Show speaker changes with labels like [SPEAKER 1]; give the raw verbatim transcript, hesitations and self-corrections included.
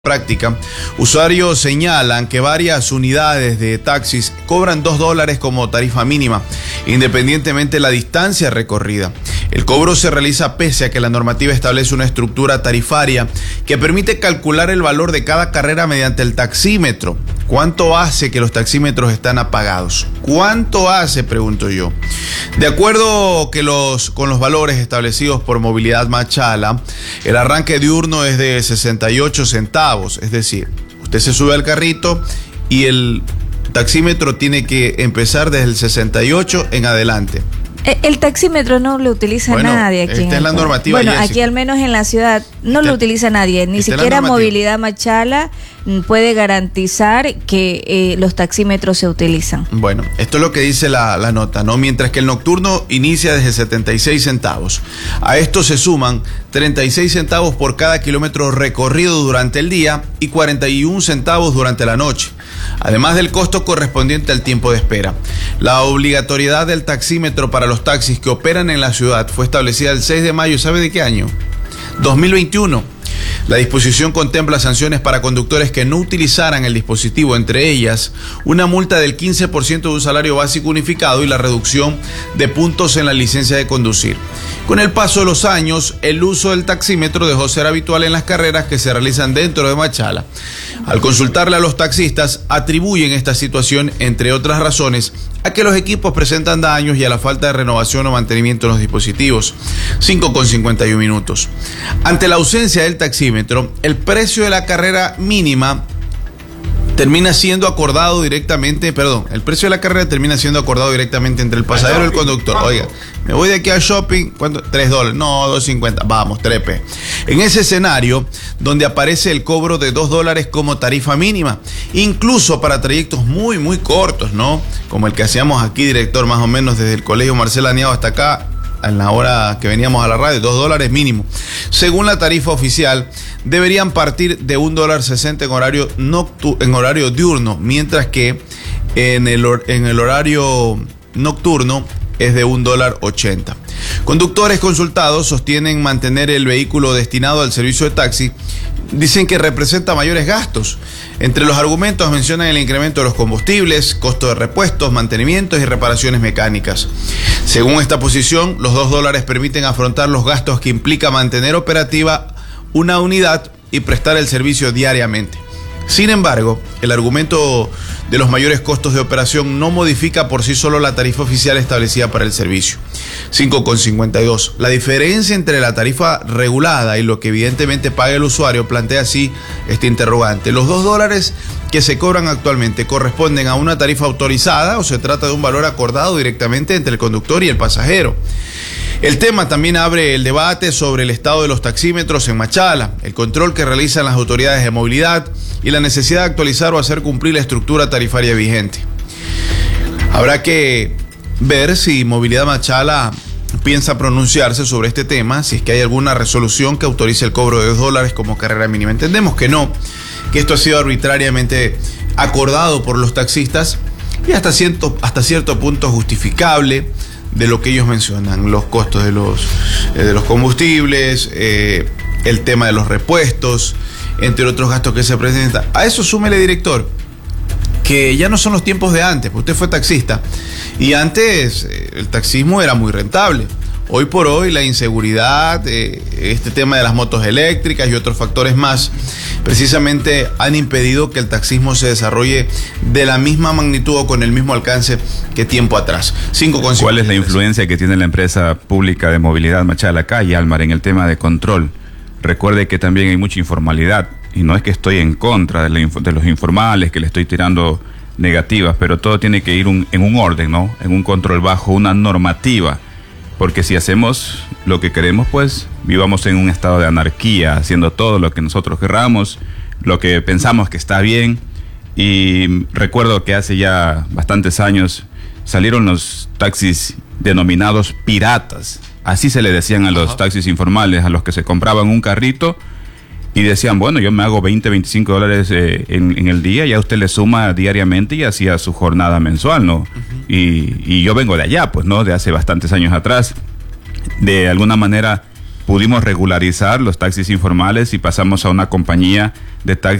[SPEAKER 1] práctica, usuarios señalan que varias unidades de taxis cobran dos dólares como tarifa mínima, independientemente de la distancia recorrida. El cobro se realiza pese a que la normativa establece una estructura tarifaria que permite calcular el valor de cada carrera mediante el taxímetro. ¿Cuánto hace que los taxímetros están apagados? ¿Cuánto hace? Pregunto yo. De acuerdo que los, con los valores establecidos por Movilidad Machala, el arranque diurno es de sesenta y ocho centavos, es decir, usted se sube al carrito y el taxímetro tiene que empezar desde el sesenta y ocho en adelante.
[SPEAKER 2] El taxímetro no lo utiliza
[SPEAKER 1] bueno,
[SPEAKER 2] nadie aquí.
[SPEAKER 1] Esta es la normativa.
[SPEAKER 2] Bueno,
[SPEAKER 1] Jessica.
[SPEAKER 2] Aquí al menos en la ciudad no
[SPEAKER 1] esta,
[SPEAKER 2] lo utiliza nadie. Ni siquiera Movilidad Machala puede garantizar que eh, los taxímetros se utilizan.
[SPEAKER 1] Bueno, esto es lo que dice la, la nota, ¿no? Mientras que el nocturno inicia desde setenta y seis centavos. A esto se suman treinta y seis centavos por cada kilómetro recorrido durante el día y cuarenta y un centavos durante la noche, además del costo correspondiente al tiempo de espera. La obligatoriedad del taxímetro para los taxis que operan en la ciudad fue establecida el seis de mayo, ¿sabe de qué año? dos mil veintiuno. La disposición contempla sanciones para conductores que no utilizaran el dispositivo, entre ellas una multa del quince por ciento de un salario básico unificado y la reducción de puntos en la licencia de conducir. Con el paso de los años, el uso del taxímetro dejó de ser habitual en las carreras que se realizan dentro de Machala. Al consultarle a los taxistas, atribuyen esta situación, entre otras razones, a que los equipos presentan daños y a la falta de renovación o mantenimiento de los dispositivos. cinco con cincuenta y uno minutos. Ante la ausencia del taxímetro, el precio de la carrera mínima termina siendo acordado directamente, perdón, el precio de la carrera termina siendo acordado directamente entre el pasajero y el conductor. Oiga, me voy de aquí a shopping, ¿cuánto? tres dólares, no, dos cincuenta, vamos, trepe. En ese escenario, donde aparece el cobro de dos dólares como tarifa mínima, incluso para trayectos muy, muy cortos, ¿no? Como el que hacíamos aquí, director, más o menos desde el Colegio Marcela Aniao hasta acá, en la hora que veníamos a la radio, dos dólares mínimo. Según la tarifa oficial, deberían partir de un dólar sesenta en horario noctu en horario diurno, mientras que en el, en el horario nocturno es de un dólar ochenta. Conductores consultados sostienen mantener el vehículo destinado al servicio de taxi. Dicen que representa mayores gastos. Entre los argumentos mencionan el incremento de los combustibles, costo de repuestos, mantenimientos y reparaciones mecánicas. Según esta posición, los dos dólares permiten afrontar los gastos que implica mantener operativa una unidad y prestar el servicio diariamente. Sin embargo, el argumento de los mayores costos de operación no modifica por sí solo la tarifa oficial establecida para el servicio. cinco con cincuenta y dos. La diferencia entre la tarifa regulada y lo que evidentemente paga el usuario plantea así este interrogante. ¿Los dos dólares que se cobran actualmente corresponden a una tarifa autorizada o se trata de un valor acordado directamente entre el conductor y el pasajero? El tema también abre el debate sobre el estado de los taxímetros en Machala, el control que realizan las autoridades de movilidad y la necesidad de actualizar o hacer cumplir la estructura tarifaria vigente. Habrá que ver si Movilidad Machala piensa pronunciarse sobre este tema, si es que hay alguna resolución que autorice el cobro de dos dólares como carrera mínima. Entendemos que no, que esto ha sido arbitrariamente acordado por los taxistas y hasta cierto, hasta cierto punto justificable de lo que ellos mencionan, los costos de los, eh, de los combustibles, eh, el tema de los repuestos, entre otros gastos que se presentan. A eso súmele, director, que ya no son los tiempos de antes, porque usted fue taxista, y antes eh, el taxismo era muy rentable. Hoy por hoy la inseguridad, eh, este tema de las motos eléctricas y otros factores más, precisamente han impedido que el taxismo se desarrolle de la misma magnitud o con el mismo alcance que tiempo atrás. cinco con
[SPEAKER 3] ¿Cuál es la influencia que tiene la empresa pública de Movilidad Machala acá y Almar en el tema de control? Recuerde que también hay mucha informalidad y no es que estoy en contra de, la, de los informales, que le estoy tirando negativas, pero todo tiene que ir un, en un orden, ¿no? En un control bajo una normativa. Porque si hacemos lo que queremos, pues vivamos en un estado de anarquía, haciendo todo lo que nosotros querramos, lo que pensamos que está bien. Y recuerdo que hace ya bastantes años salieron los taxis denominados piratas. Así se le decían a los Ajá. taxis informales, a los que se compraban un carrito y decían, bueno, yo me hago veinte, veinticinco dólares eh, en, en el día, ya usted le suma diariamente y hacía su jornada mensual, ¿no? Uh-huh. y, y yo vengo de allá, pues, ¿no? De hace bastantes años atrás. De alguna manera pudimos regularizar los taxis informales y pasamos a una compañía de taxis